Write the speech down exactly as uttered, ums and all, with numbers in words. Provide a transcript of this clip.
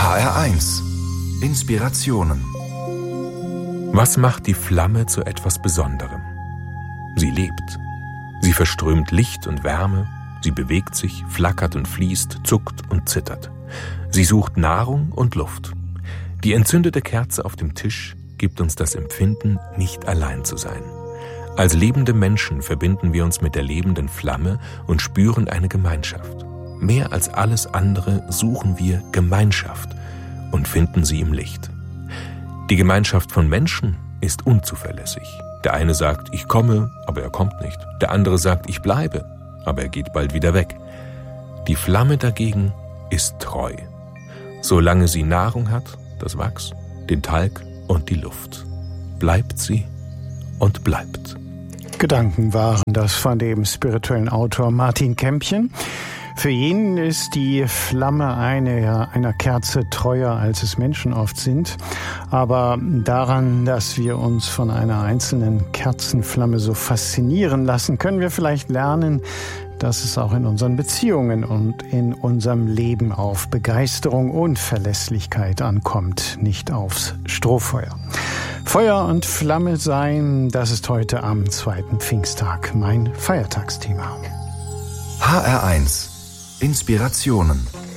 H R eins Inspirationen. Was macht die Flamme zu etwas Besonderem? Sie lebt. Sie verströmt Licht und Wärme. Sie bewegt sich, flackert und fließt, zuckt und zittert. Sie sucht Nahrung und Luft. Die entzündete Kerze auf dem Tisch gibt uns das Empfinden, nicht allein zu sein. Als lebende Menschen verbinden wir uns mit der lebenden Flamme und spüren eine Gemeinschaft. Mehr als alles andere suchen wir Gemeinschaft und finden sie im Licht. Die Gemeinschaft von Menschen ist unzuverlässig. Der eine sagt, ich komme, aber er kommt nicht. Der andere sagt, ich bleibe, aber er geht bald wieder weg. Die Flamme dagegen ist treu. Solange sie Nahrung hat, das Wachs, den Talg und die Luft, bleibt sie und bleibt. Gedanken waren das von dem spirituellen Autor Martin Kämpchen. Für ihn ist die Flamme eine, einer Kerze treuer, als es Menschen oft sind. Aber daran, dass wir uns von einer einzelnen Kerzenflamme so faszinieren lassen, können wir vielleicht lernen, dass es auch in unseren Beziehungen und in unserem Leben auf Begeisterung und Verlässlichkeit ankommt, nicht aufs Strohfeuer. Feuer und Flamme sein, das ist heute am zweiten Pfingsttag mein Feiertagsthema. H R eins Inspirationen.